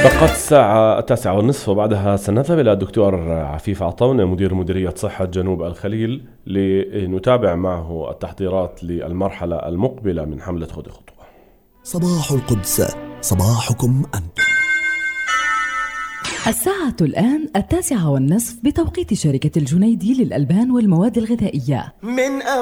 فقط الساعة 9:30 وبعدها سنذهب إلى الدكتور عفيف عطونة مدير مديرية صحة جنوب الخليل لنتابع معه التحضيرات للمرحلة المقبلة من حملة خذي خطوة. صباح القدس، صباحكم أنتم. الساعة الآن 9:30 بتوقيت شركة الجنيدي للألبان والمواد الغذائية. من